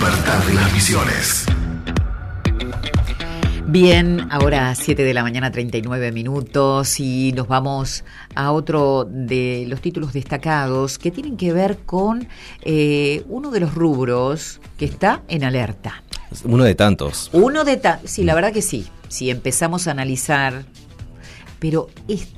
libertad de las visiones. Bien, ahora 7 de la mañana, 39 minutos, y nos vamos a otro de los títulos destacados que tienen que ver con uno de los rubros que está en alerta. Uno de tantos. Sí, la verdad que sí. Si empezamos a analizar, pero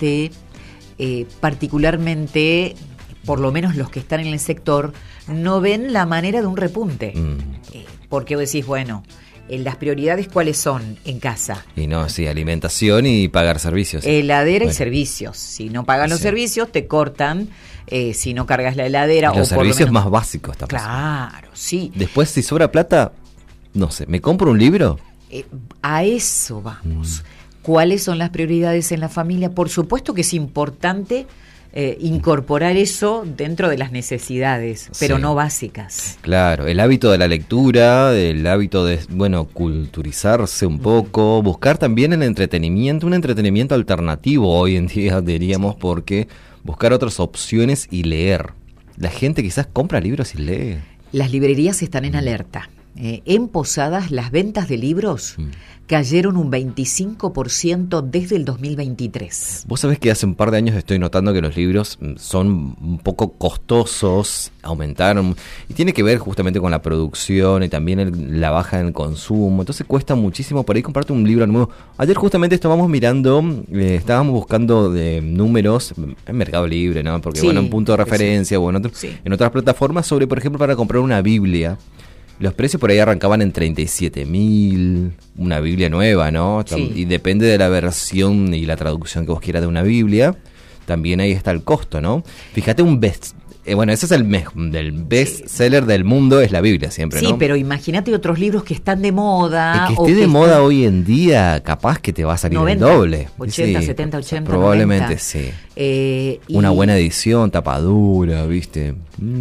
particularmente, por lo menos los que están en el sector, no ven la manera de un repunte. Porque vos decís, bueno, las prioridades ¿cuáles son en casa? Y no, sí, alimentación y pagar servicios. Heladera y servicios. Si no pagan los servicios, te cortan. Si no cargas la heladera. Los o por servicios lo menos, más básicos. Claro, sí. Después, si sobra plata, no sé, ¿me compro un libro? A eso vamos. ¿Cuáles son las prioridades en la familia? Por supuesto que es importante incorporar eso dentro de las necesidades, pero no básicas. Claro, el hábito de la lectura, el hábito de, culturizarse un poco, buscar también el entretenimiento, un entretenimiento alternativo hoy en día, diríamos, porque buscar otras opciones y leer. La gente quizás compra libros y lee. Las librerías están en alerta. En Posadas, las ventas de libros cayeron un 25% desde el 2023. Vos sabés que hace un par de años estoy notando que los libros son un poco costosos, aumentaron, y tiene que ver justamente con la producción y también la baja en el consumo, entonces cuesta muchísimo por ahí comprarte un libro nuevo. Ayer justamente estábamos estábamos buscando números en Mercado Libre, ¿no? Porque en punto de referencia o en otras plataformas sobre, por ejemplo, para comprar una Biblia. Los precios por ahí arrancaban en 37.000, una Biblia nueva, ¿no? Sí. Y depende de la versión y la traducción que vos quieras de una Biblia, también ahí está el costo, ¿no? Fíjate ese es el best seller del mundo, es la Biblia siempre, ¿no? Sí, pero imagínate otros libros que están de moda. El que esté de moda hoy en día, capaz que te va a salir 90, el doble. 80, 70, 80, probablemente 90. Sí. Una buena edición, tapadura, ¿viste?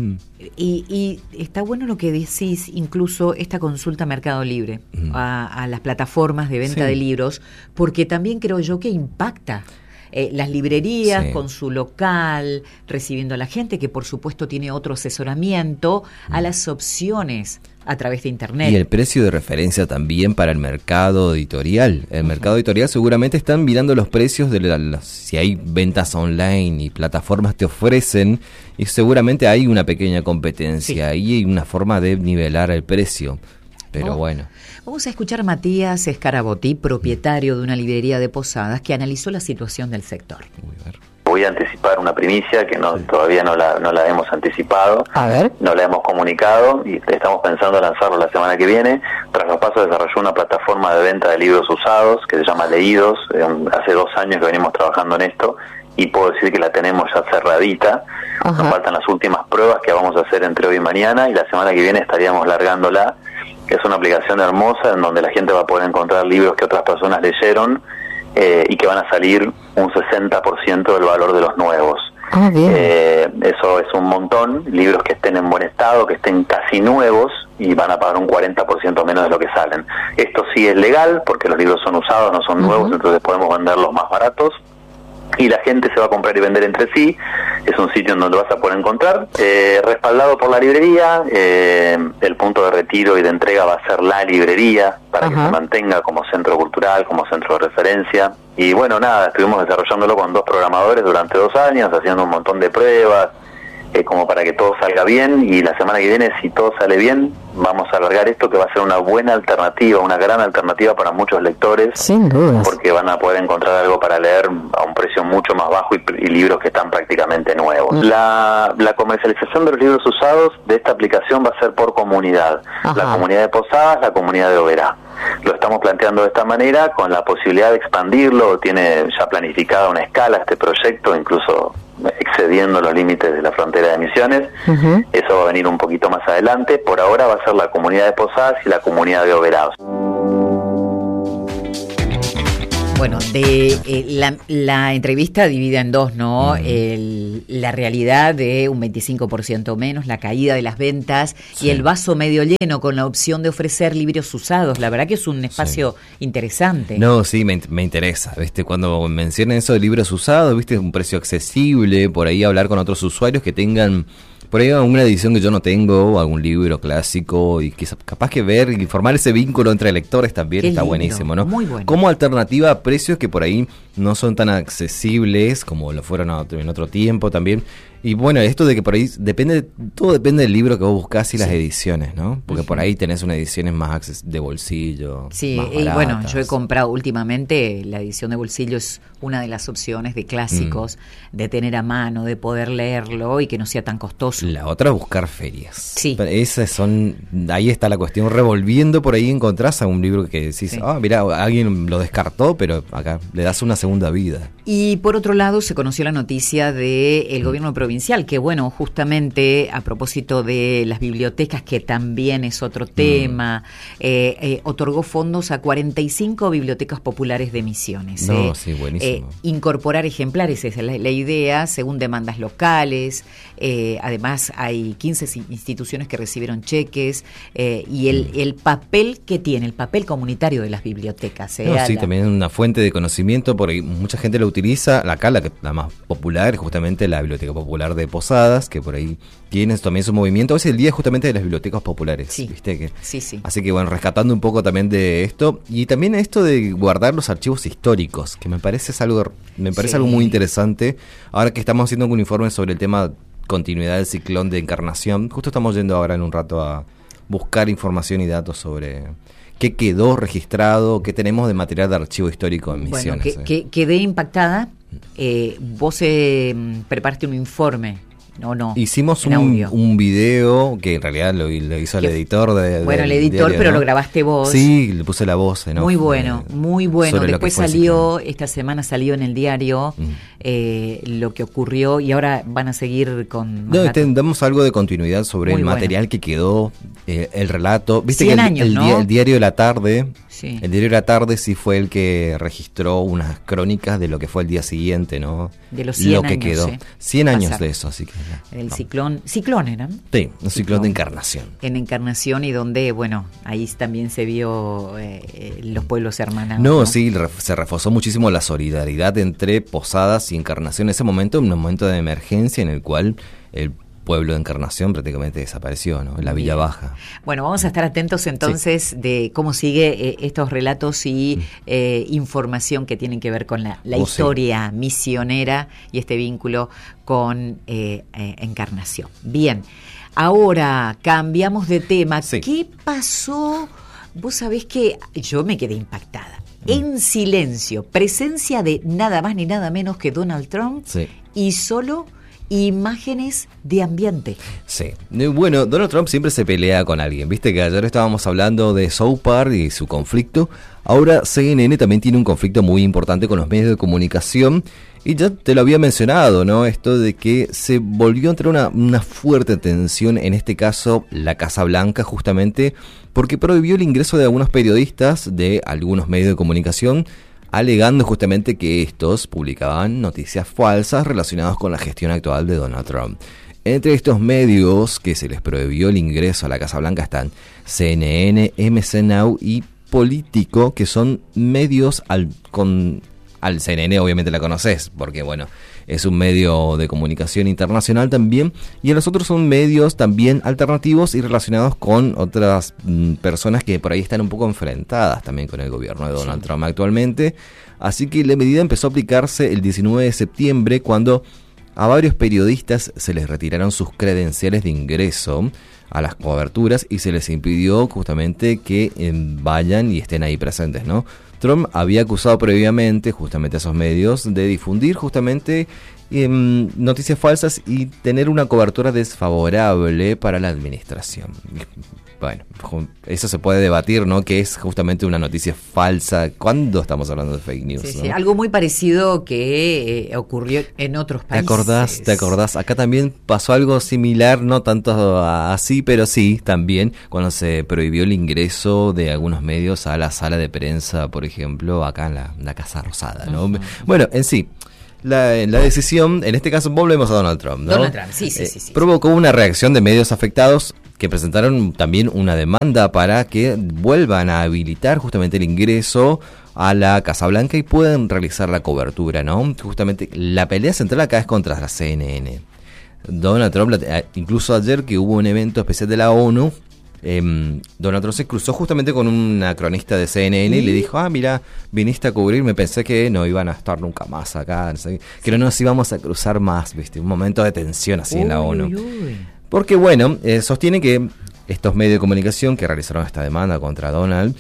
Y está bueno lo que decís, incluso esta consulta a Mercado Libre, a las plataformas de venta de libros, porque también creo yo que impacta. Las librerías con su local, recibiendo a la gente, que por supuesto tiene otro asesoramiento, a las opciones a través de internet. Y el precio de referencia también para el mercado editorial. El mercado editorial seguramente están mirando los precios de si hay ventas online y plataformas te ofrecen, y seguramente hay una pequeña competencia, ahí hay una forma de nivelar el precio. Pero bueno. Vamos a escuchar a Matías Scarabotti, propietario de una librería de Posadas, que analizó la situación del sector. Voy a anticipar una primicia que todavía no la hemos anticipado, no la hemos comunicado y estamos pensando lanzarlo la semana que viene. Tras los pasos desarrolló una plataforma de venta de libros usados que se llama Leídos. Hace 2 años que venimos trabajando en esto y puedo decir que la tenemos ya cerradita. Nos faltan las últimas pruebas que vamos a hacer entre hoy y mañana, y la semana que viene estaríamos largándola. Es una aplicación hermosa en donde la gente va a poder encontrar libros que otras personas leyeron y que van a salir un 60% del valor de los nuevos. Eso es un montón. Libros que estén en buen estado, que estén casi nuevos, y van a pagar un 40% menos de lo que salen. Esto sí es legal porque los libros son usados, no son nuevos, entonces podemos venderlos más baratos. Y la gente se va a comprar y vender entre sí. Es un sitio en donde vas a poder encontrar, respaldado por la librería. El punto de retiro y de entrega va a ser la librería, para que se mantenga como centro cultural, como centro de referencia. Y bueno, nada, estuvimos desarrollándolo con 2 programadores durante 2 años, haciendo un montón de pruebas, como para que todo salga bien. Y la semana que viene, si todo sale bien, vamos a alargar esto, que va a ser una buena alternativa, una gran alternativa para muchos lectores. Sin dudas. Porque van a poder encontrar algo para leer a un precio mucho más bajo y libros que están prácticamente nuevos. La comercialización de los libros usados de esta aplicación va a ser por comunidad. La comunidad de Posadas, la comunidad de Oberá. Lo estamos planteando de esta manera, con la posibilidad de expandirlo. Tiene ya planificada una escala este proyecto, incluso excediendo los límites de la frontera de Misiones. Eso va a venir un poquito más adelante. Por ahora va a ser la comunidad de Posadas y la comunidad de Oberá. Bueno, la entrevista divide en 2, ¿no? La realidad de un 25% menos, la caída de las ventas y el vaso medio lleno con la opción de ofrecer libros usados. La verdad que es un espacio interesante. No, sí, me interesa, ¿viste? Cuando mencionan eso de libros usados, ¿viste? Un precio accesible, por ahí hablar con otros usuarios que tengan por ahí alguna edición que yo no tengo, algún libro clásico, y quizás capaz que ver y formar ese vínculo entre lectores también está buenísimo, ¿no? Muy bueno. Como alternativa a precios que por ahí no son tan accesibles como lo fueron en otro tiempo también. Y bueno, esto de que por ahí todo depende del libro que vos buscás y las ediciones, ¿no? Porque por ahí tenés unas ediciones más de bolsillo. Sí, más y bueno, baratas. yo he comprado últimamente, la edición de bolsillo es una de las opciones de clásicos, de tener a mano, de poder leerlo y que no sea tan costoso. La otra es buscar ferias. Sí. Ahí está la cuestión. Revolviendo por ahí encontrás a un libro que decís, Sí. Mirá, alguien lo descartó, pero acá le das una segunda vida. Y por otro lado se conoció la noticia del gobierno provincial, que bueno, justamente a propósito de las bibliotecas, que también es otro tema, otorgó fondos a 45 bibliotecas populares de Misiones. No, sí, buenísimo. Incorporar ejemplares, esa es la idea, según demandas locales. Además hay 15 instituciones que recibieron cheques, y el papel que tiene, el papel comunitario de las bibliotecas. Sí, también es una fuente de conocimiento, porque mucha gente lo utiliza. La más popular es justamente la Biblioteca Popular de Posadas, que por ahí tiene también su movimiento. Hoy es el día justamente de las bibliotecas populares. Sí, ¿viste? sí. Así que bueno, rescatando un poco también de esto, y también esto de guardar los archivos históricos, que me parece algo muy interesante. Ahora que estamos haciendo un informe sobre el tema continuidad del ciclón de Encarnación, justo estamos yendo ahora en un rato a buscar información y datos sobre qué quedó registrado, qué tenemos de material de archivo histórico en Misiones. Bueno, quedé impactada. Vos preparaste un informe, ¿no? Hicimos un video que en realidad lo hizo el editor el editor, diario, pero ¿no? lo grabaste vos. Sí, le puse la voz, ¿no? Muy bueno. Después salió, esta semana salió en el diario lo que ocurrió, y ahora van a seguir con... Damos algo de continuidad sobre el material que quedó, el relato. Viste 100 que años, el Diario de la Tarde... Sí. El Diario de la Tarde sí fue el que registró unas crónicas de lo que fue el día siguiente, ¿no? De los 100 lo que años, quedó. 100 años de eso, así que... El ciclón eran. Sí, un ciclón de Encarnación. En Encarnación, y donde, bueno, ahí también se vio los pueblos hermanados. No, sí, se reforzó muchísimo la solidaridad entre Posadas y Encarnación en ese momento, un momento de emergencia en el cual el pueblo de Encarnación prácticamente desapareció, ¿no? En la Villa Baja. Bueno, vamos a estar atentos entonces de cómo sigue estos relatos y información que tienen que ver con la historia misionera y este vínculo con Encarnación. Bien, ahora cambiamos de tema. Sí. ¿Qué pasó? Vos sabés que yo me quedé impactada. En silencio, presencia de nada más ni nada menos que Donald Trump, y solo imágenes de ambiente. Sí. Bueno, Donald Trump siempre se pelea con alguien. Viste que ayer estábamos hablando de South Park y su conflicto. Ahora CNN también tiene un conflicto muy importante con los medios de comunicación. Y ya te lo había mencionado, ¿no? Esto de que se volvió a entrar una fuerte tensión, en este caso la Casa Blanca, justamente porque prohibió el ingreso de algunos periodistas de algunos medios de comunicación, alegando justamente que estos publicaban noticias falsas relacionadas con la gestión actual de Donald Trump. Entre estos medios que se les prohibió el ingreso a la Casa Blanca están CNN, MC Now y Político, que son medios al CNN obviamente la conoces, porque bueno, es un medio de comunicación internacional también, y los otros son medios también alternativos y relacionados con otras personas que por ahí están un poco enfrentadas también con el gobierno de Donald Trump actualmente. Así que la medida empezó a aplicarse el 19 de septiembre, cuando a varios periodistas se les retiraron sus credenciales de ingreso a las coberturas y se les impidió justamente que vayan y estén ahí presentes, ¿no? Trump había acusado previamente justamente a esos medios de difundir justamente noticias falsas y tener una cobertura desfavorable para la administración. Bueno, eso se puede debatir, ¿no? Que es justamente una noticia falsa. ¿Cuándo estamos hablando de fake news? Sí, ¿no? algo muy parecido que ocurrió en otros países. ¿Te acordás? Acá también pasó algo similar, no tanto así, pero sí, también, cuando se prohibió el ingreso de algunos medios a la sala de prensa, por ejemplo, acá en la Casa Rosada, ¿no? Uh-huh. Bueno, en sí, la decisión, en este caso volvemos a Donald Trump, ¿no? Donald Trump, sí. Provocó una reacción de medios afectados que presentaron también una demanda para que vuelvan a habilitar justamente el ingreso a la Casa Blanca y puedan realizar la cobertura, ¿no? Justamente la pelea central acá es contra la CNN. Donald Trump, incluso ayer que hubo un evento especial de la ONU, Donald Trump se cruzó justamente con una cronista de CNN y le dijo, mira, viniste a cubrirme, pensé que no iban a estar nunca más acá, no sé, que no nos íbamos a cruzar más, ¿viste? Un momento de tensión así en la ONU. Porque bueno, sostiene que estos medios de comunicación que realizaron esta demanda contra Donald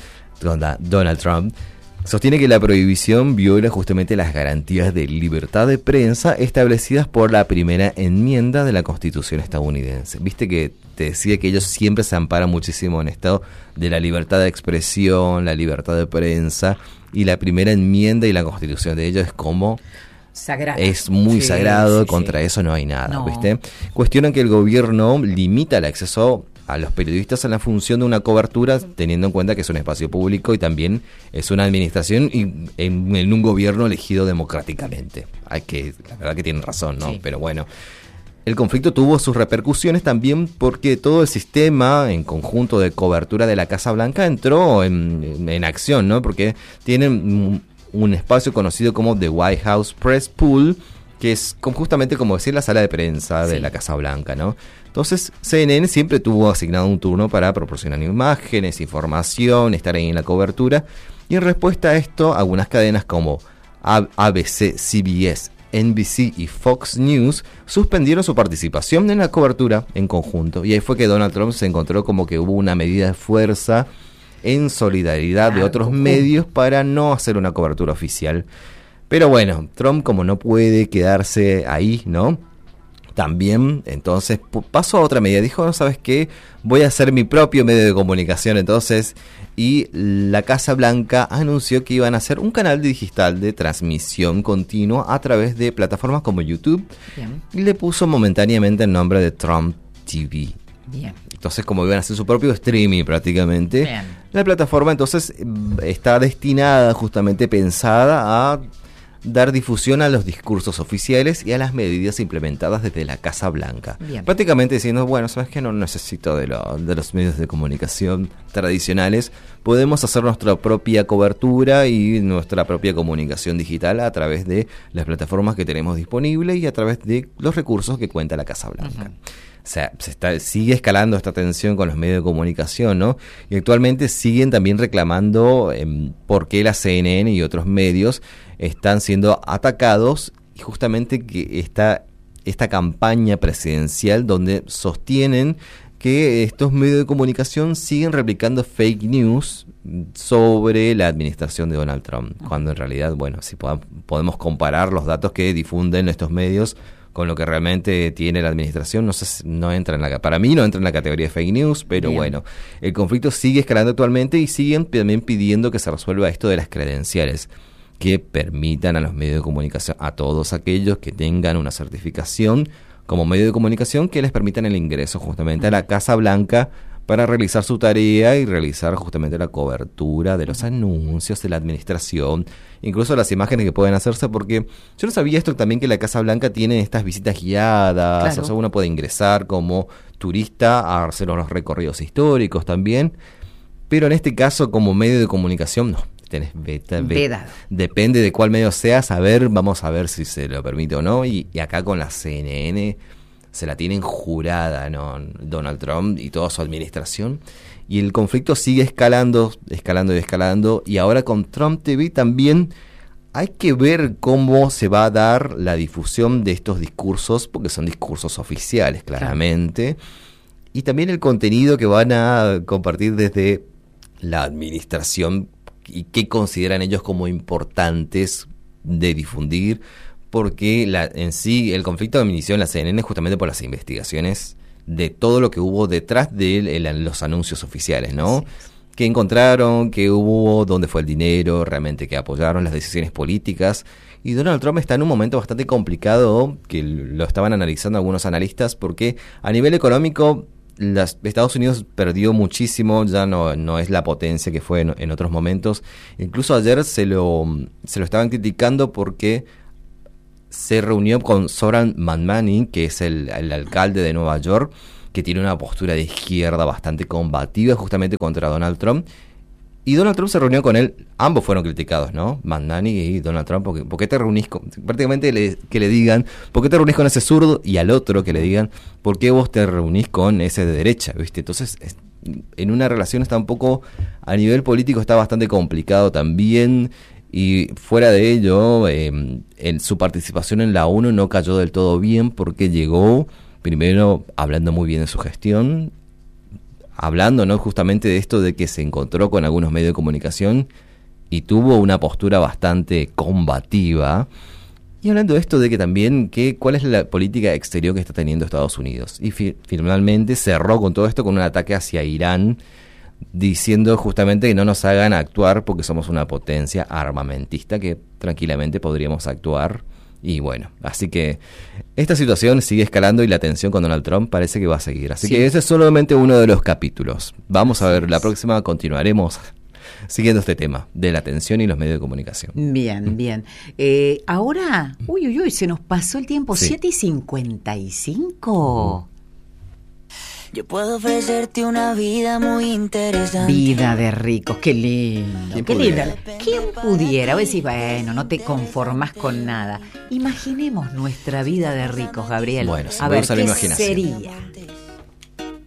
Trump, sostiene que la prohibición viola justamente las garantías de libertad de prensa establecidas por la primera enmienda de la Constitución estadounidense. Viste que te decía que ellos siempre se amparan muchísimo en esto de la libertad de expresión, la libertad de prensa, y la primera enmienda y la Constitución de ellos es como... sagrado. Es muy sagrado, contra eso no hay nada, ¿viste? Cuestionan que el gobierno limita el acceso a los periodistas en la función de una cobertura, teniendo en cuenta que es un espacio público y también es una administración y en un gobierno elegido democráticamente. La verdad que tienen razón, ¿no? Sí. Pero bueno, el conflicto tuvo sus repercusiones también porque todo el sistema en conjunto de cobertura de la Casa Blanca entró en acción, ¿no? Porque tienen un espacio conocido como The White House Press Pool, que es justamente como decir la sala de prensa de la Casa Blanca, ¿no? Entonces, CNN siempre tuvo asignado un turno para proporcionar imágenes, información, estar ahí en la cobertura, y en respuesta a esto, algunas cadenas como ABC, CBS, NBC y Fox News suspendieron su participación en la cobertura en conjunto, y ahí fue que Donald Trump se encontró como que hubo una medida de fuerza en solidaridad de otros medios para no hacer una cobertura oficial. Pero bueno, Trump como no puede quedarse ahí, ¿no? También, entonces, pasó a otra medida. Dijo, ¿no sabes qué? Voy a hacer mi propio medio de comunicación, entonces. Y la Casa Blanca anunció que iban a hacer un canal digital de transmisión continua a través de plataformas como YouTube. Bien. Y le puso momentáneamente el nombre de Trump TV. Bien. Entonces, como iban a hacer su propio streaming prácticamente, bien, la plataforma entonces está destinada, justamente pensada a dar difusión a los discursos oficiales y a las medidas implementadas desde la Casa Blanca. Bien. Prácticamente diciendo, bueno, sabes que no necesito de los medios de comunicación tradicionales, podemos hacer nuestra propia cobertura y nuestra propia comunicación digital a través de las plataformas que tenemos disponibles y a través de los recursos que cuenta la Casa Blanca. O sea, sigue escalando esta tensión con los medios de comunicación, ¿no? Y actualmente siguen también reclamando por qué la CNN y otros medios están siendo atacados, y justamente que esta campaña presidencial donde sostienen que estos medios de comunicación siguen replicando fake news sobre la administración de Donald Trump, cuando en realidad, bueno, si podemos comparar los datos que difunden estos medios con lo que realmente tiene la administración, no sé, para mí no entra en la categoría de fake news, pero bien, bueno, el conflicto sigue escalando actualmente y siguen también pidiendo que se resuelva esto de las credenciales, que permitan a los medios de comunicación, a todos aquellos que tengan una certificación como medio de comunicación, que les permitan el ingreso justamente a la Casa Blanca para realizar su tarea y realizar justamente la cobertura de los anuncios de la administración, incluso las imágenes que pueden hacerse, porque yo no sabía esto también, que la Casa Blanca tiene estas visitas guiadas, claro, o sea, uno puede ingresar como turista a hacer los recorridos históricos también, pero en este caso como medio de comunicación no. Tenés depende de cuál medio seas, vamos a ver si se lo permite o no, y acá con la CNN se la tienen jurada, ¿no? Donald Trump y toda su administración, y el conflicto sigue escalando, y ahora con Trump TV también hay que ver cómo se va a dar la difusión de estos discursos, porque son discursos oficiales, claramente, claro, y también el contenido que van a compartir desde la administración y qué consideran ellos como importantes de difundir, porque en sí el conflicto inició en la CNN justamente por las investigaciones de todo lo que hubo detrás de los anuncios oficiales, ¿no? Sí. ¿Qué encontraron? ¿Qué hubo? ¿Dónde fue el dinero? ¿Realmente qué apoyaron? Las decisiones políticas. Y Donald Trump está en un momento bastante complicado, que lo estaban analizando algunos analistas, porque a nivel económico Estados Unidos perdió muchísimo, ya no es la potencia que fue en otros momentos. Incluso ayer se lo estaban criticando porque se reunió con Zoran Manmani, que es el alcalde de Nueva York, que tiene una postura de izquierda bastante combativa justamente contra Donald Trump. Y Donald Trump se reunió con él, ambos fueron criticados, ¿no? Mandani y Donald Trump, ¿por qué te reunís con...? Prácticamente que le digan, ¿por qué te reunís con ese zurdo? Y al otro que le digan, ¿por qué vos te reunís con ese de derecha? ¿Viste? Entonces, en una relación está un poco, a nivel político está bastante complicado también, y fuera de ello, en su participación en la ONU no cayó del todo bien, porque llegó, primero, hablando muy bien de su gestión, hablando, ¿no?, justamente de esto de que se encontró con algunos medios de comunicación y tuvo una postura bastante combativa. Y hablando de esto de que también, ¿cuál es la política exterior que está teniendo Estados Unidos? Y finalmente cerró con todo esto con un ataque hacia Irán, diciendo justamente que no nos hagan actuar porque somos una potencia armamentista, que tranquilamente podríamos actuar. Y bueno, así que esta situación sigue escalando y la tensión con Donald Trump parece que va a seguir. Así que ese es solamente uno de los capítulos. Vamos a ver, la próxima continuaremos siguiendo este tema de la tensión y los medios de comunicación. Bien, bien. Ahora, se nos pasó el tiempo, 7:55. Yo puedo ofrecerte una vida muy interesante. Vida de ricos, qué lindo. Qué lindo. ¿Quién pudiera? Vos decís, bueno, no te conformás con nada. Imaginemos nuestra vida de ricos, Gabriel. Bueno, si a ver, usa la imaginación. ¿qué sería?